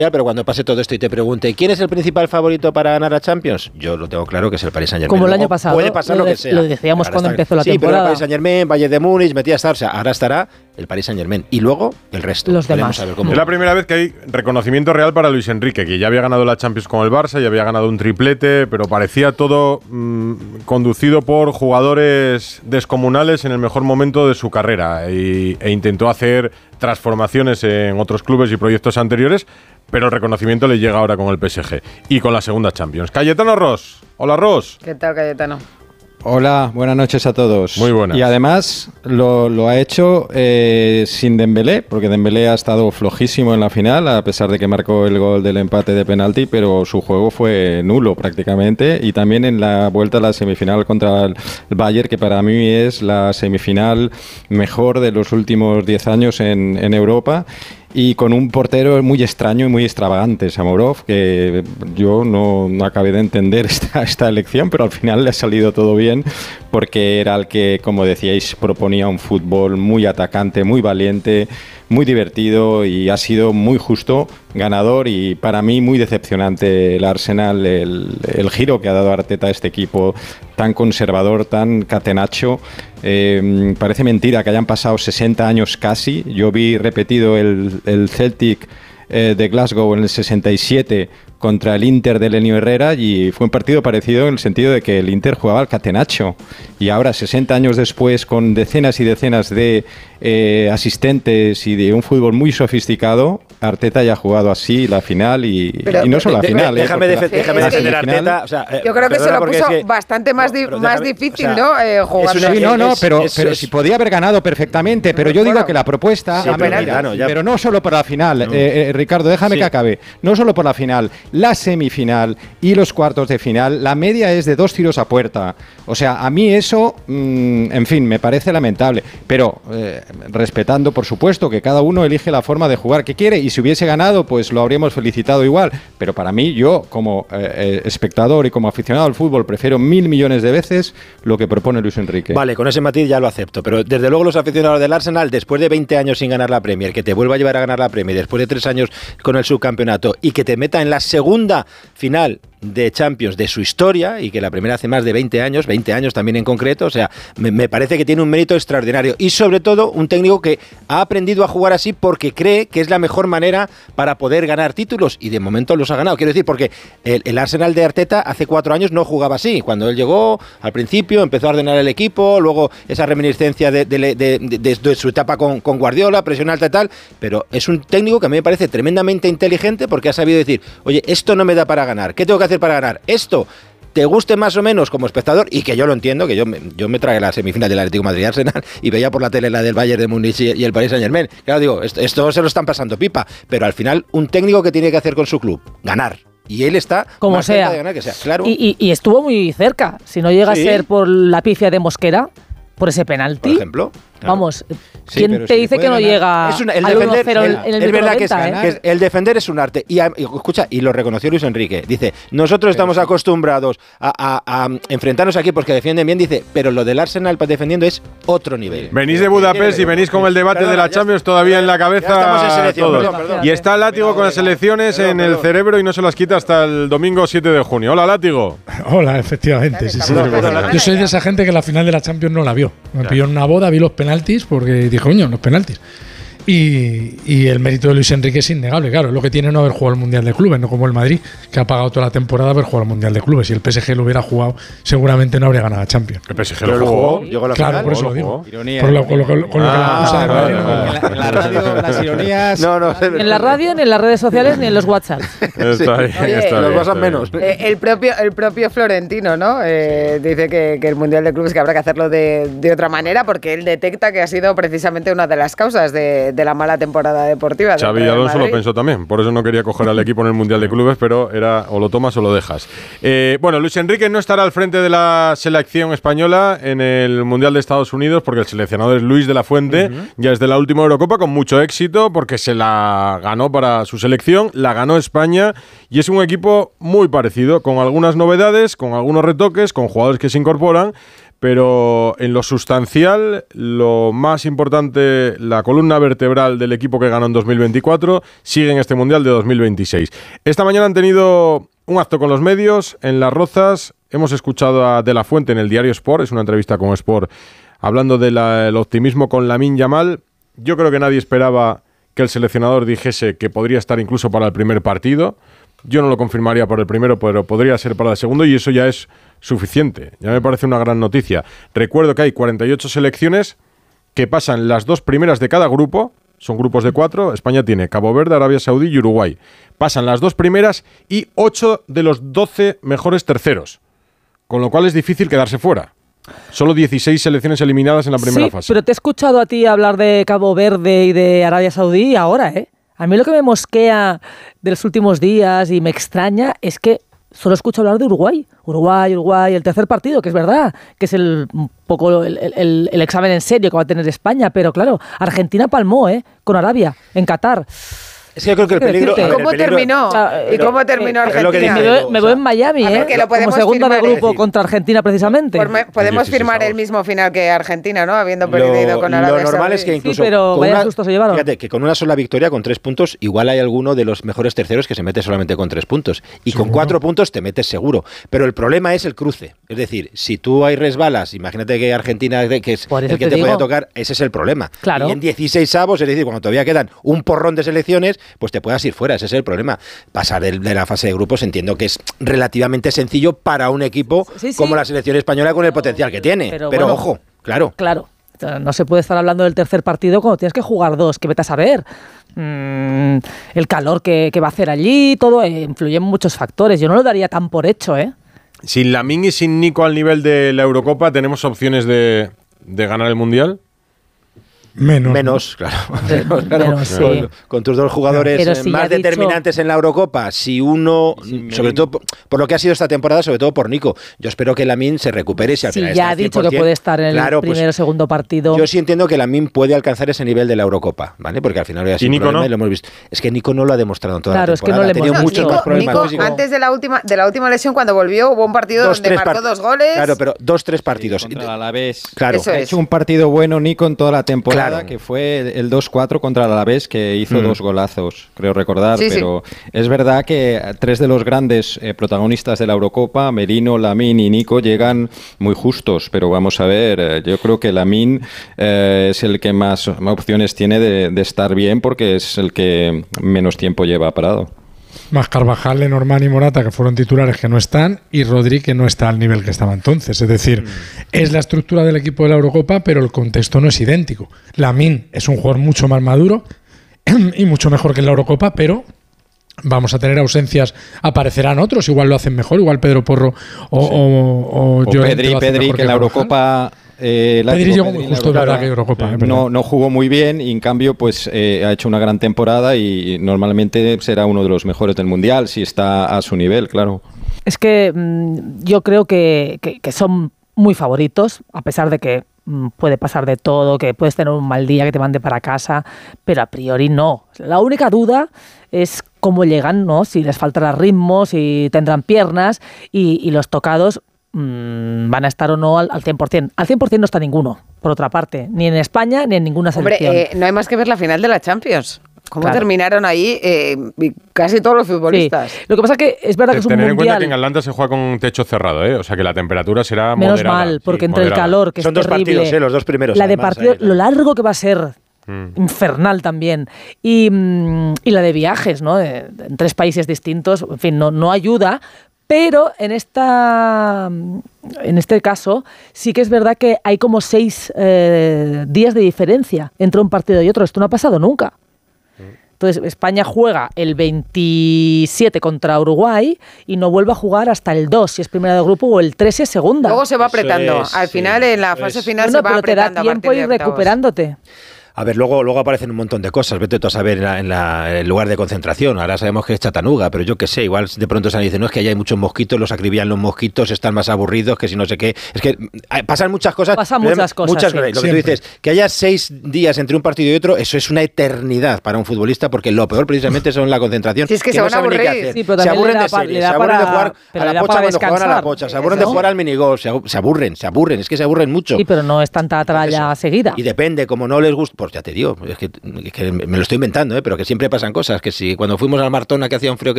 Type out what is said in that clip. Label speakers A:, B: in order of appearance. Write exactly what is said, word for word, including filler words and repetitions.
A: pero cuando pase todo esto y te pregunte ¿quién es el principal favorito para ganar la Champions? Yo lo tengo claro que es el Paris Saint-Germain.
B: Como el año pasado.
A: Puede pasar lo,
B: lo
A: que sea.
B: Lo decíamos ahora cuando está, empezó la
A: sí,
B: temporada.
A: Sí, pero el Paris Saint-Germain, Bayern de Múnich, metía a estar, o sea, ahora estará el Paris Saint-Germain. Y luego el resto.
B: Los demás.
A: A ver cómo
C: es la primera vez que hay reconocimiento real para Luis Enrique, que ya había ganado la Champions con el Barça, ya había ganado un triplete, pero parecía todo mmm, conducido por jugadores descomunales en el mejor momento de su carrera y, e intentó hacer transformaciones en otros clubes y proyectos anteriores, pero el reconocimiento le llega ahora con el P S G y con la segunda Champions. Cayetano Ros. Hola, Ros.
D: ¿Qué tal, Cayetano?
E: Hola, buenas noches a todos.
C: Muy buenas.
E: Y además lo, lo ha hecho eh, sin Dembélé, porque Dembélé ha estado flojísimo en la final, a pesar de que marcó el gol del empate de penalti, pero su juego fue nulo prácticamente. Y también en la vuelta a la semifinal contra el Bayern, que para mí es la semifinal mejor de los últimos diez años en, en Europa. Y con un portero muy extraño y muy extravagante, Samorov, que yo no, no acabé de entender esta, esta elección, pero al final le ha salido todo bien, porque era el que, como decíais, proponía un fútbol muy atacante, muy valiente, muy divertido, y ha sido muy justo ganador. Y para mí muy decepcionante el Arsenal, el, el giro que ha dado Arteta a este equipo tan conservador, tan catenacho. Eh, parece mentira que hayan pasado sesenta años casi. Yo vi repetido el, el Celtic eh, de Glasgow en el sesenta y siete contra el Inter de Lenio Herrera, y fue un partido parecido en el sentido de que el Inter jugaba al catenacho, y ahora sesenta años después, con decenas y decenas de eh, asistentes y de un fútbol muy sofisticado, Arteta ya ha jugado así la final y,
D: pero,
E: y no solo la
A: de,
E: final.
A: Déjame,
E: eh,
A: defe, déjame defender a Arteta. O sea, eh,
D: yo creo que se lo puso
A: que,
D: bastante más, di,
A: no,
D: más
A: déjame,
D: difícil,
A: o sea,
D: ¿no? Eh, jugar.
E: Sí, no, no, pero, es, pero es, si podía haber ganado perfectamente, pero yo bueno, digo que la propuesta,
A: sí,
E: a mí,
A: mira, no, ya,
E: pero no solo por la final, no. eh, eh, Ricardo, déjame sí. que acabe, no solo por la final, la semifinal y los cuartos de final, la media es de dos tiros a puerta. O sea, a mí eso, mmm, en fin, me parece lamentable, pero eh, respetando, por supuesto, que cada uno elige la forma de jugar que quiere, y si hubiese ganado, pues lo habríamos felicitado igual. Pero para mí, yo, como eh, espectador y como aficionado al fútbol, prefiero mil millones de veces lo que propone Luis Enrique.
A: Vale, con ese matiz ya lo acepto, pero desde luego los aficionados del Arsenal, después de veinte años sin ganar la Premier, que te vuelva a llevar a ganar la Premier, después de tres años con el subcampeonato, y que te meta en la segunda final de Champions de su historia, y que la primera hace más de veinte años, veinte años también en concreto, o sea, me, me parece que tiene un mérito extraordinario, y sobre todo un técnico que ha aprendido a jugar así porque cree que es la mejor manera para poder ganar títulos, y de momento los ha ganado. Quiero decir, porque el, el Arsenal de Arteta hace cuatro años no jugaba así. Cuando él llegó, al principio empezó a ordenar el equipo, luego esa reminiscencia de, de, de, de, de, de su etapa con, con Guardiola, presión alta y tal, pero es un técnico que a mí me parece tremendamente inteligente, porque ha sabido decir, oye, esto no me da para ganar, ¿qué tengo que hacer para ganar? Esto, te guste más o menos como espectador, y que yo lo entiendo, que yo me, yo me tragué la semifinal del Atlético de Madrid Arsenal y veía por la tele la del Bayern de Múnich y, y el Paris Saint-Germain. Claro, digo, esto, esto se lo están pasando pipa, pero al final un técnico que tiene que hacer con su club, ganar. Y él está
B: como
A: más
B: sea.
A: cerca de ganar que sea, claro.
B: Y, y, y estuvo muy cerca. Si no llega sí. a ser por la pifia de Mosquera, por ese penalti.
A: Por ejemplo.
B: Claro. Vamos, ¿quién sí, te dice que no ganar? Llega
A: es una, el
B: al
A: defender,
B: uno cero
A: el,
B: en el
A: es verdad que, es,
B: ¿eh?
A: que es, el defender es un arte. Y, a, y escucha, y lo reconoció Luis Enrique. Dice, nosotros pero estamos sí. acostumbrados a, a, a enfrentarnos aquí porque defienden bien, dice, pero lo del Arsenal defendiendo es otro nivel.
C: Venís de Budapest y venís con el debate Perdona, de la Champions todavía en la cabeza en selección, todos. Perdón, perdón. Y está Látigo con las elecciones perdón, perdón. en el cerebro y no se las quita hasta el domingo siete de junio. Hola, Látigo.
F: Hola, efectivamente. Sí, sí. Yo soy de esa gente que la final de la Champions no la vio. Me pilló en una boda, vi los penaltis porque dije, coño, los penaltis. Y, y el mérito de Luis Enrique es innegable, claro, es lo que tiene no haber jugado al Mundial de Clubes, no como el Madrid, que ha pagado toda la temporada haber jugado al Mundial de Clubes. Si el P S G lo hubiera jugado, seguramente no habría ganado la Champions.
C: El P S G lo jugó, llegó a la
F: claro,
C: final,
F: por eso
C: lo
F: lo digo.
C: Ironía,
F: por lo, con lo, con lo, con
E: ah,
F: lo que la
E: no, no, no, no. En la radio, las ironías.
A: No, no,
B: ni en la radio, ni en las redes sociales, ni en los WhatsApp.
C: Está ahí,
D: Oye,
C: está
A: los
C: bien,
A: pasan menos.
D: Eh, el, propio, el propio Florentino, ¿no? Eh, dice que, que el Mundial de Clubes que habrá que hacerlo de, de otra manera, porque él detecta que ha sido precisamente una de las causas de, de la mala temporada deportiva.
C: Xabi Alonso lo pensó también, por eso no quería coger al equipo en el Mundial de Clubes, pero era o lo tomas o lo dejas. Eh, bueno, Luis Enrique no estará al frente de la selección española en el Mundial de Estados Unidos porque el seleccionador es Luis de la Fuente, uh-huh. ya es de la última Eurocopa con mucho éxito porque se la ganó para su selección, la ganó España y es un equipo muy parecido, con algunas novedades, con algunos retoques, con jugadores que se incorporan, pero en lo sustancial, lo más importante, la columna vertebral del equipo que ganó en dos mil veinticuatro, sigue en este Mundial de dos mil veintiséis. Esta mañana han tenido un acto con los medios en Las Rozas. Hemos escuchado a De La Fuente en el diario Sport, es una entrevista con Sport, hablando del optimismo con Lamine Yamal. Yo creo que nadie esperaba que el seleccionador dijese que podría estar incluso para el primer partido. Yo no lo confirmaría por el primero, pero podría ser para el segundo, y eso ya es suficiente. Ya me parece una gran noticia. Recuerdo que hay cuarenta y ocho selecciones que pasan las dos primeras de cada grupo. Son grupos de cuatro. España tiene Cabo Verde, Arabia Saudí y Uruguay. Pasan las dos primeras y ocho de los doce mejores terceros. Con lo cual es difícil quedarse fuera. Solo dieciséis selecciones eliminadas en la primera
B: sí,
C: fase.
B: Pero te he escuchado a ti hablar de Cabo Verde y de Arabia Saudí ahora, ¿eh? A mí lo que me mosquea de los últimos días y me extraña es que solo escucho hablar de Uruguay. Uruguay, Uruguay, el tercer partido, que es verdad, que es el, un poco el, el, el examen en serio que va a tener España. Pero claro, Argentina palmó, ¿eh? Con Arabia, en Qatar.
A: Es que yo creo que el peligro...
D: ¿Y cómo
A: peligro,
D: terminó? ¿Y cómo terminó eh, Argentina?
B: Me voy, me voy en Miami, ¿eh?
D: Ver,
B: como segunda de grupo
D: decir,
B: contra Argentina, precisamente.
D: Me, podemos firmar el mismo final que Argentina, ¿no? Habiendo perdido
A: lo,
D: con Arabia
A: Lo normal
D: Saudí.
A: es que incluso...
B: Sí, pero
A: con
B: vaya
A: una,
B: susto se llevaron.
A: Fíjate, que con una sola victoria, con tres puntos, igual hay alguno de los mejores terceros que se mete solamente con tres puntos. Y ¿seguro? Con cuatro puntos te metes seguro. Pero el problema es el cruce. Es decir, si tú hay resbalas, imagínate que Argentina, que es el que te, te puede tocar, ese es el problema.
B: Claro.
A: Y en dieciséis avos, es decir, cuando todavía quedan un porrón de selecciones, pues te puedas ir fuera. Ese es el problema. Pasar de, de la fase de grupos entiendo que es relativamente sencillo para un equipo sí, sí. como la selección española con el potencial que tiene. Pero, pero bueno, ojo, claro.
B: Claro. No se puede estar hablando del tercer partido cuando tienes que jugar dos. ¿Qué vete a saber? Mm, el calor que, que va a hacer allí, todo, eh, influyen muchos factores. Yo no lo daría tan por hecho, ¿eh?
C: Sin Lamine y sin Nico al nivel de la Eurocopa, ¿tenemos opciones de, de ganar el Mundial?
F: Menos.
A: Menos, claro. Menos, claro.
B: Menos, sí.
A: con, con tus dos jugadores si más determinantes dicho... en la Eurocopa, si uno, sí, sobre todo por, por lo que ha sido esta temporada, sobre todo por Nico, yo espero que Lamine se recupere. Si al
B: sí,
A: final
B: ya ha dicho que puede estar en claro, el primero o pues, segundo partido.
A: Yo sí entiendo que Lamine puede alcanzar ese nivel de la Eurocopa, ¿vale? Porque al final ya
C: ¿Y Nico no?
A: Lo hemos visto. Es que Nico no lo ha demostrado en toda
B: claro,
A: la temporada.
B: Es que no le
A: ha tenido
B: hemos
A: muchos
D: Nico,
A: más problemas
D: Nico,
A: físicos.
D: Antes de la última de la última lesión, cuando volvió, hubo un partido
A: dos,
D: donde marcó dos goles.
A: Claro, pero dos, tres partidos.
E: Sí, contra el Alavés.
A: Claro.
E: Eso ha es. hecho un partido bueno Nico en toda la temporada, claro. que fue el dos cuatro contra el Alavés, que hizo mm. dos golazos, creo recordar, sí, pero sí. es verdad que tres de los grandes eh, protagonistas de la Eurocopa, Merino, Lamine y Nico, llegan muy justos, pero vamos a ver, eh, yo creo que Lamine eh, es el que más, más opciones tiene de, de estar bien, porque es el que menos tiempo lleva parado.
F: Más Carvajal, Lenormand y Morata, que fueron titulares, que no están, y Rodri, que no está al nivel que estaba entonces. Es decir, mm. es la estructura del equipo de la Eurocopa, pero el contexto no es idéntico. Lamine es un jugador mucho más maduro y mucho mejor que en la Eurocopa, pero vamos a tener ausencias. Aparecerán otros, igual lo hacen mejor, igual Pedro Porro o, sí. o, o,
E: o Pedri, Pedri que en la Eurocopa...
F: Eh, Pedri llegó muy justo, verdad, que Eurocopa.
E: Sí. No, no jugó muy bien y en cambio pues eh, ha hecho una gran temporada y normalmente será uno de los mejores del Mundial si está a su nivel, claro.
B: Es que mmm, yo creo que, que, que son muy favoritos, a pesar de que mmm, puede pasar de todo, que puedes tener un mal día que te mande para casa, pero a priori no. La única duda es cómo llegan, ¿no? Si les faltará ritmo, si tendrán piernas y, y los tocados van a estar o no al, al cien por ciento. Al cien por ciento no está ninguno, por otra parte, ni en España ni en ninguna selección.
D: Hombre, eh, no hay más que ver la final de la Champions. ¿Cómo claro. terminaron ahí eh, casi todos los futbolistas?
B: Sí. Lo que pasa es que es verdad que es un
C: Tener
B: mundial...
C: en cuenta que en Atlanta se juega con un techo cerrado, ¿eh? O sea que la temperatura será
B: menos
C: moderada.
B: Menos mal, porque
C: sí,
B: entre
C: moderada.
B: el calor, que
A: Son
B: es
A: dos
B: terrible,
A: partidos, ¿eh? Los dos primeros.
B: La de partido,
A: ahí,
B: lo largo que va a ser... Mm. Infernal también. Y, y la de viajes, ¿no? De, de, en tres países distintos, en fin, no, no ayuda... Pero en esta, en este caso sí que es verdad que hay como seis eh, días de diferencia entre un partido y otro. Esto no ha pasado nunca. Entonces España juega el veintisiete contra Uruguay y no vuelve a jugar hasta el dos, si es primera de grupo, o el tres si es segunda.
D: Luego se va apretando. Es, Al final, sí, en la fase final,
B: bueno,
D: se va
B: pero
D: apretando.
B: Te da tiempo ir recuperándote.
A: A ver, luego, luego aparecen un montón de cosas. Vete tú a saber en, la, en, la, en el lugar de concentración. Ahora sabemos que es Chattanooga, pero yo qué sé, igual de pronto se dice, no, es que allá hay muchos mosquitos, los acribillan los mosquitos, están más aburridos que si no sé qué. Es que pasan muchas cosas.
B: Pasan muchas cosas.
A: Muchas
B: sí.
A: cosas. Lo que tú dices, que haya seis días entre un partido y otro, eso es una eternidad para un futbolista, porque lo peor precisamente son la concentración.
D: Si es que,
A: que
D: se
A: no
D: van a aburrir.
B: Sí, pero
A: se aburren
B: le
A: de
B: da,
A: series,
B: le da
A: se aburren
B: para,
A: de jugar
B: pero
A: a
B: le
A: la
B: da
A: pocha
B: para
A: cuando juegan a la
B: descansar.
A: pocha, se aburren de
B: ¿No?
A: jugar al minigol, se, se aburren, se aburren, es que se aburren mucho.
B: Sí, pero no es tanta tralla
A: Eso.
B: seguida.
A: Y depende, como no les gusta, pues ya te digo, es que, es que me lo estoy inventando, ¿eh? Pero que siempre pasan cosas, que si cuando fuimos al Martona que hacía un frío que